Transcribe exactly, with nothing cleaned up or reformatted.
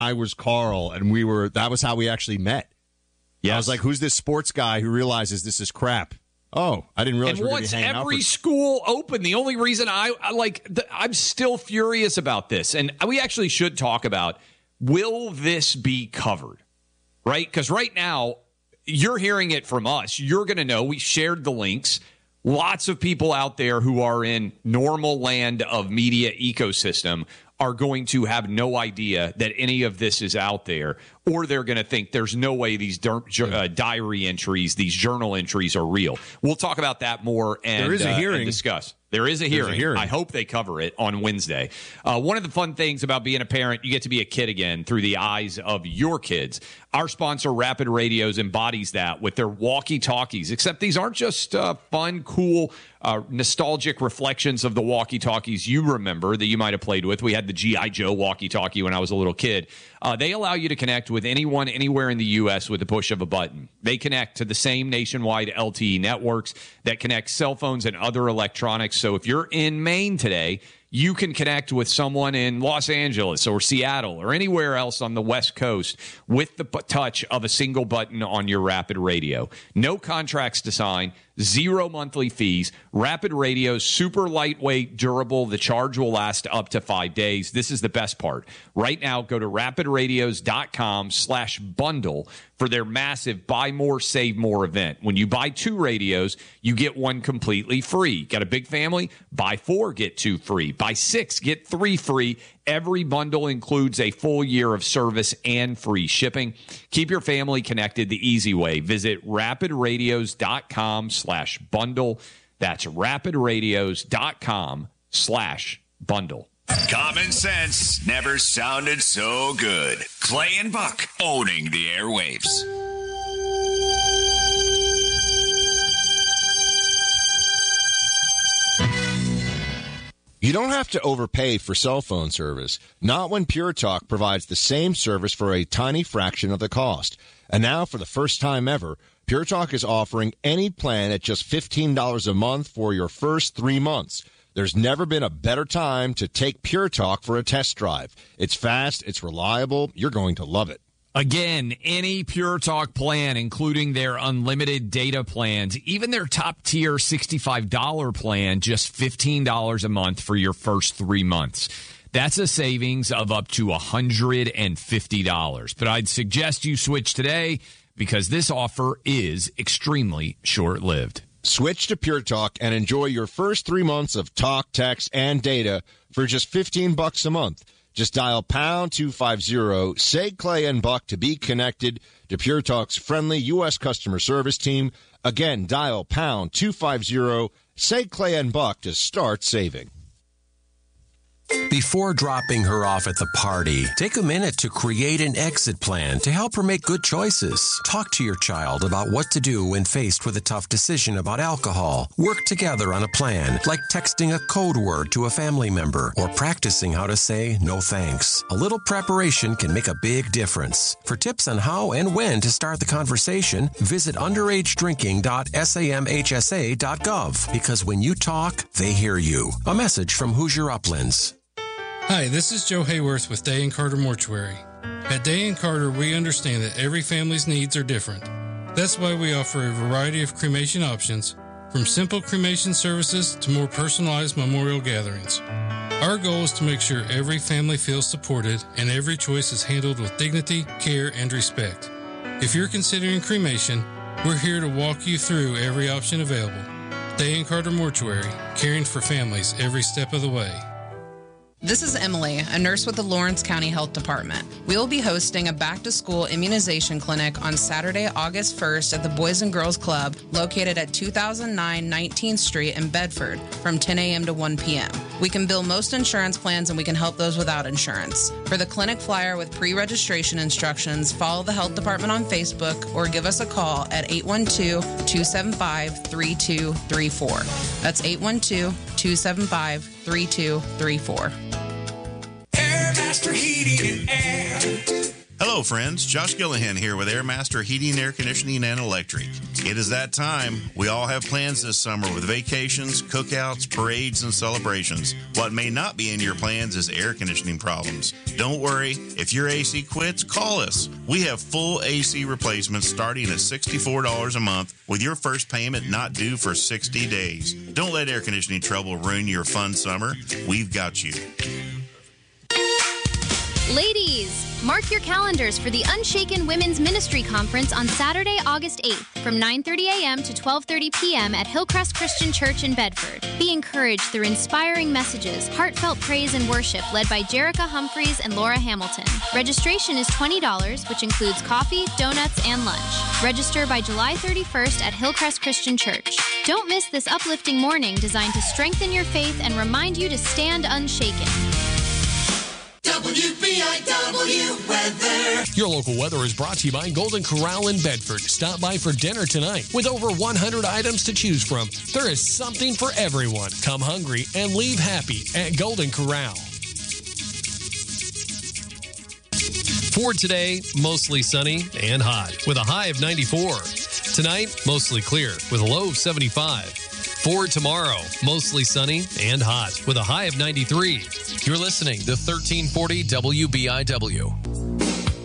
I was Carl, and we were. That was how we actually met. Yeah, I was like, "Who's this sports guy who realizes this is crap?" Oh, I didn't realize. And we were once hanging every out for- school open, the only reason I, I like, the, I'm still furious about this, and we actually should talk about: will this be covered? Right? Because right now, you're hearing it from us. You're going to know. We shared the links. Lots of people out there who are in normal land of media ecosystem are going to have no idea that any of this is out there, or they're going to think there's no way these uh, diary entries, these journal entries are real. We'll talk about that more and, there is a uh, hearing. and discuss. There is a hearing. a hearing. I hope they cover it on Wednesday. Uh, one of the fun things about being a parent, you get to be a kid again through the eyes of your kids. Our sponsor, Rapid Radios, embodies that with their walkie-talkies, except these aren't just uh, fun, cool, uh, nostalgic reflections of the walkie-talkies you remember that you might have played with. We had the G I. Joe walkie-talkie when I was a little kid. Uh, they allow you to connect with anyone, anywhere in the U S with the push of a button. They connect to the same nationwide L T E networks that connect cell phones and other electronics. So if you're in Maine today, you can connect with someone in Los Angeles or Seattle or anywhere else on the West Coast with the touch of a single button on your Rapid Radio. No contracts to sign, zero monthly fees. Rapid Radio, super lightweight, durable. The charge will last up to five days. This is the best part. Right now, go to rapidradios.com slash bundle for their massive buy more, save more event. When you buy two radios, you get one completely free. Got a big family? Buy four, get two free. Buy six, get three free. Every bundle includes a full year of service and free shipping. Keep your family connected the easy way. Visit rapidradios.com slash bundle. That's rapidradios.com slash bundle. Common sense never sounded so good. Clay and Buck owning the airwaves. You don't have to overpay for cell phone service, not when Pure Talk provides the same service for a tiny fraction of the cost. And now, for the first time ever, Pure Talk is offering any plan at just fifteen dollars a month for your first three months. There's never been a better time to take Pure Talk for a test drive. It's fast, it's reliable, you're going to love it. Again, any Pure Talk plan, including their unlimited data plans, even their top-tier sixty-five dollars plan, just fifteen dollars a month for your first three months. That's a savings of up to one hundred fifty dollars. But I'd suggest you switch today because this offer is extremely short-lived. Switch to Pure Talk and enjoy your first three months of talk, text, and data for just fifteen bucks a month. Just dial pound two fifty, say Clay and Buck to be connected to Pure Talk's friendly U S customer service team. Again, dial pound two fifty, say Clay and Buck to start saving. Before dropping her off at the party, take a minute to create an exit plan to help her make good choices. Talk to your child about what to do when faced with a tough decision about alcohol. Work together on a plan, like texting a code word to a family member or practicing how to say no thanks. A little preparation can make a big difference. For tips on how and when to start the conversation, visit underage drinking dot samhsa dot gov, because when you talk, they hear you. A message from Hoosier Uplands. Hi, this is Joe Hayworth with Day and Carter Mortuary. At Day and Carter, we understand that every family's needs are different. That's why we offer a variety of cremation options, from simple cremation services to more personalized memorial gatherings. Our goal is to make sure every family feels supported and every choice is handled with dignity, care, and respect. If you're considering cremation, we're here to walk you through every option available. Day and Carter Mortuary, caring for families every step of the way. This is Emily, a nurse with the Lawrence County Health Department. We will be hosting a back-to-school immunization clinic on Saturday, August first at the Boys and Girls Club located at two thousand nine nineteenth Street in Bedford from ten a.m. to one p.m. We can bill most insurance plans and we can help those without insurance. For the clinic flyer with pre-registration instructions, follow the health department on Facebook or give us a call at eight one two, two seven five, three two three four. That's eight one two, two seven five, three two three four. Airmaster Heating and Air. Hello, friends. Josh Gillihan here with Airmaster Heating, Air Conditioning, and Electric. It is that time. We all have plans this summer with vacations, cookouts, parades, and celebrations. What may not be in your plans is air conditioning problems. Don't worry. If your A C quits, call us. We have full A C replacements starting at sixty-four dollars a month with your first payment not due for sixty days. Don't let air conditioning trouble ruin your fun summer. We've got you. Ladies, mark your calendars for the Unshaken Women's Ministry Conference on Saturday, August eighth from nine thirty a.m. to twelve thirty p.m. at Hillcrest Christian Church in Bedford. Be encouraged through inspiring messages, heartfelt praise and worship led by Jerica Humphreys and Laura Hamilton. Registration is twenty dollars, which includes coffee, donuts, and lunch. Register by July thirty-first at Hillcrest Christian Church. Don't miss this uplifting morning designed to strengthen your faith and remind you to stand unshaken. W B I W weather. Your local weather is brought to you by Golden Corral in Bedford. Stop by for dinner tonight. With over one hundred items to choose from, there is something for everyone. Come hungry and leave happy at Golden Corral. For today, mostly sunny and hot with a high of ninety-four. Tonight, mostly clear with a low of seventy-five. For tomorrow, mostly sunny and hot with a high of ninety-three. You're listening to thirteen forty W B I W.